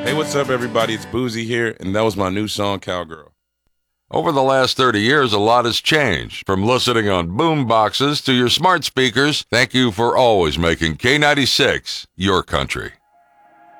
Hey, what's up, everybody? It's Boozy here, and that was my new song, Cowgirl. Over the last 30 years, a lot has changed. From listening on boom boxes to your smart speakers, thank you for always making K96 your country.